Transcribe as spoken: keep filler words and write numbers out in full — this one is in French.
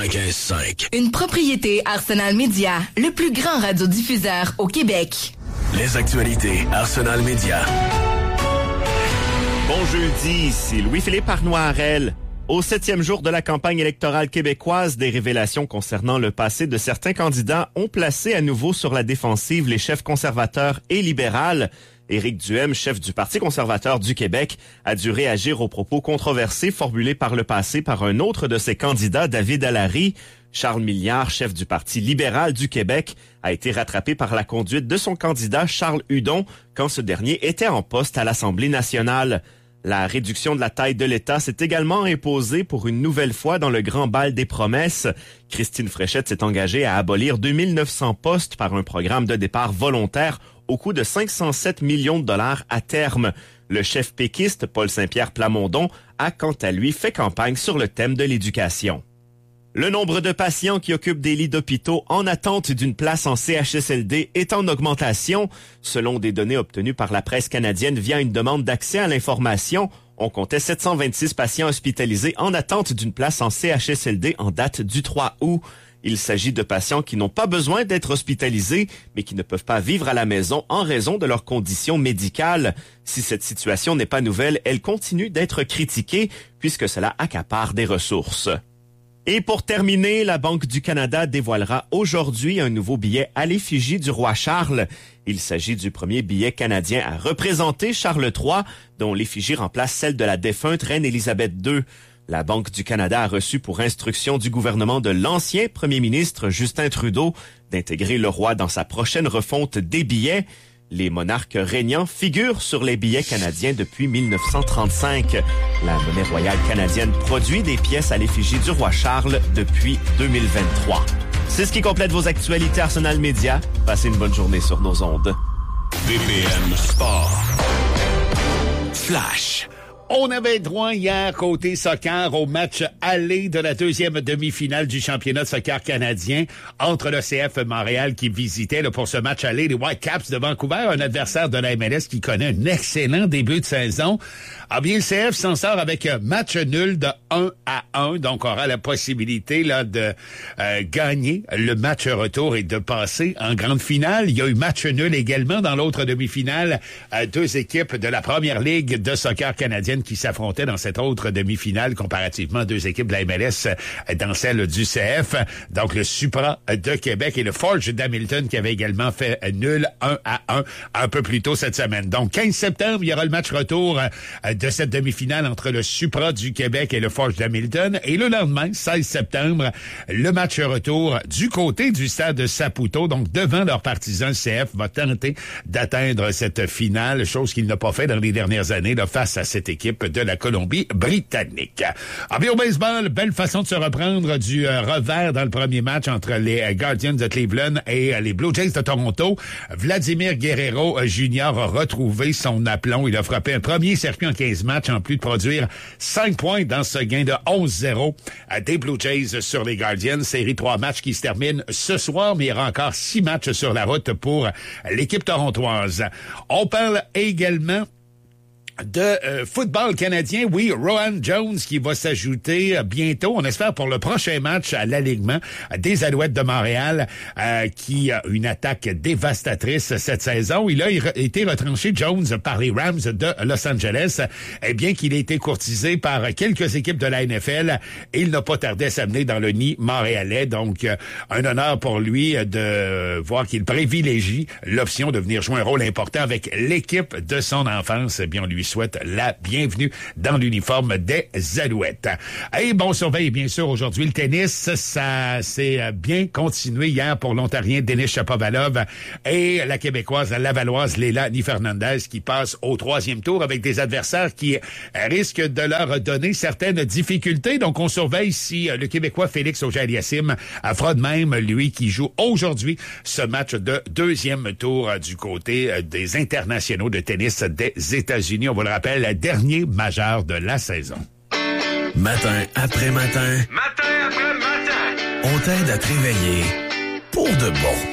quatre-vingt-quinze cinq. Une propriété Arsenal Media, le plus grand radiodiffuseur au Québec. Les actualités Arsenal Media. Bon jeudi, ici Louis-Philippe Arnoirel. Au septième jour de la campagne électorale québécoise, des révélations concernant le passé de certains candidats ont placé à nouveau sur la défensive les chefs conservateurs et libérales. Éric Duhaime, chef du Parti conservateur du Québec, a dû réagir aux propos controversés formulés par le passé par un autre de ses candidats, David Allary. Charles Milliard, chef du Parti libéral du Québec, a été rattrapé par la conduite de son candidat Charles Hudon quand ce dernier était en poste à l'Assemblée nationale. La réduction de la taille de l'État s'est également imposée pour une nouvelle fois dans le grand bal des promesses. Christine Fréchette s'est engagée à abolir deux mille neuf cents postes par un programme de départ volontaire au coût de cinq cent sept millions de dollars à terme. Le chef péquiste, Paul Saint-Pierre Plamondon, a quant à lui fait campagne sur le thème de l'éducation. Le nombre de patients qui occupent des lits d'hôpitaux en attente d'une place en C H S L D est en augmentation. Selon des données obtenues par la presse canadienne via une demande d'accès à l'information, on comptait sept cent vingt-six patients hospitalisés en attente d'une place en C H S L D en date du trois août. Il s'agit de patients qui n'ont pas besoin d'être hospitalisés, mais qui ne peuvent pas vivre à la maison en raison de leurs conditions médicales. Si cette situation n'est pas nouvelle, elle continue d'être critiquée puisque cela accapare des ressources. Et pour terminer, la Banque du Canada dévoilera aujourd'hui un nouveau billet à l'effigie du roi Charles. Il s'agit du premier billet canadien à représenter Charles trois, dont l'effigie remplace celle de la défunte reine Élisabeth deux. La Banque du Canada a reçu pour instruction du gouvernement de l'ancien premier ministre Justin Trudeau d'intégrer le roi dans sa prochaine refonte des billets. Les monarques régnants figurent sur les billets canadiens depuis mille neuf cent trente-cinq. La monnaie royale canadienne produit des pièces à l'effigie du roi Charles depuis deux mille vingt-trois. C'est ce qui complète vos actualités Arsenal Media. Passez une bonne journée sur nos ondes. B P M Sport. Flash. On avait droit hier, côté soccer, au match aller de la deuxième demi-finale du championnat de soccer canadien entre l'E C F Montréal qui visitait là, pour ce match aller les Whitecaps de Vancouver, un adversaire de la M L S qui connaît un excellent début de saison. Ah bien, le C F s'en sort avec un match nul de un à un, donc aura la possibilité là de euh, gagner le match retour et de passer en grande finale. Il y a eu match nul également dans l'autre demi-finale, euh, deux équipes de la première ligue de soccer canadienne qui s'affrontaient dans cette autre demi-finale comparativement à deux équipes de la M L S dans celle du C F. Donc, le Supra de Québec et le Forge d'Hamilton qui avait également fait nul un à un un peu plus tôt cette semaine. Donc, quinze septembre, il y aura le match retour de cette demi-finale entre le Supra du Québec et le Forge d'Hamilton. Et le lendemain, seize septembre, le match retour du côté du stade Saputo. Donc, devant leurs partisans, le C F va tenter d'atteindre cette finale, chose qu'il n'a pas fait dans les dernières années là, face à cette équipe de la Colombie-Britannique. En bien au baseball, belle façon de se reprendre du euh, revers dans le premier match entre les euh, Guardians de Cleveland et euh, les Blue Jays de Toronto. Vladimir Guerrero euh, Junior a retrouvé son aplomb. Il a frappé un premier circuit en quinze matchs en plus de produire cinq points dans ce gain de onze zéro euh, des Blue Jays sur les Guardians. Série trois matchs qui se termine ce soir, mais il y aura encore six matchs sur la route pour euh, l'équipe torontoise. On parle également de euh, football canadien, oui, Rohan Jones qui va s'ajouter euh, bientôt, on espère pour le prochain match à l'alignement euh, des Alouettes de Montréal euh, qui a une attaque dévastatrice cette saison. Il a été retranché, Jones, par les Rams de Los Angeles, et bien qu'il ait été courtisé par quelques équipes de la N F L, il n'a pas tardé à s'amener dans le nid montréalais. Donc, euh, un honneur pour lui de voir qu'il privilégie l'option de venir jouer un rôle important avec l'équipe de son enfance. Eh bien, on lui souhaite la bienvenue dans l'uniforme des Alouettes. Et bon, on surveille bien sûr aujourd'hui le tennis. Ça s'est bien continué hier pour l'Ontarien Denis Shapovalov et la Québécoise Lavalloise Lélanie Fernandez qui passe au troisième tour avec des adversaires qui risquent de leur donner certaines difficultés. Donc, on surveille si le Québécois Félix Auger-Aliassime fera de même, lui qui joue aujourd'hui ce match de deuxième tour du côté des internationaux de tennis des États-Unis. On vous le rappelle, dernier majeur de la saison. Matin après matin. Matin après matin. On t'aide à te réveiller pour de bon.